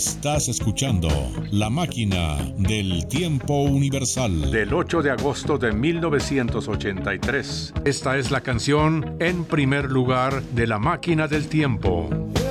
Estás escuchando La Máquina del Tiempo Universal. Del 8 de agosto de 1983. Esta es la canción En primer lugar de La Máquina del Tiempo.